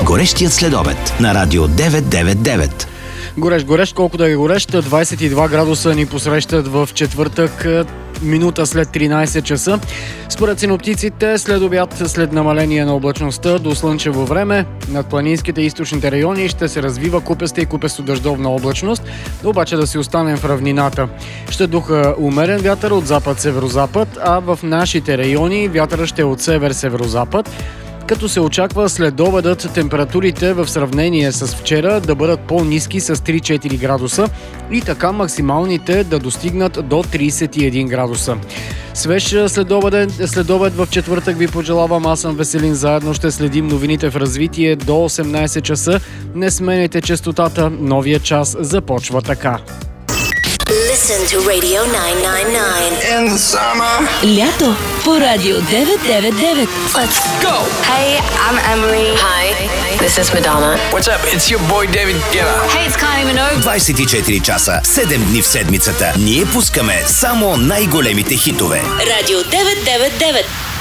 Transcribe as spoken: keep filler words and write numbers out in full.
Горещият следобед на Радио деветстотин деветдесет и девет. Горещ, горещ, колко да е горещ, двадесет и два градуса ни посрещат в четвъртък, минута след тринадесет часа. Според синоптиците, след обяд, след намаление на облачността до слънчево време, над планинските и източните райони ще се развива купеста и купесто-дъждовна облачност, обаче да си останем в равнината. Ще духа умерен вятър от запад-северозапад, а в нашите райони вятърът ще е от север-северозапад, като се очаква след обедът температурите в сравнение с вчера да бъдат по-ниски с три-четири градуса и така максималните да достигнат до тридесет и един градуса. Свеж следобед, следобед в четвъртък ви пожелавам. Аз съм Веселин. Заедно ще следим новините в развитие до осемнадесет часа. Не сменяйте честотата. Новия час започва така. Listen to Radio nine nine nine. In the summer. Лято по Радио деветстотин деветдесет и девет. Let's go. Hey, I'm Emily. Hi, this is Madonna. What's up? It's your boy David Guetta. Hey, it's Kylie Minogue. двадесет и четири часа, седем дни в седмицата. Ние пускаме само най-големите хитове. Радио деветстотин деветдесет и девет.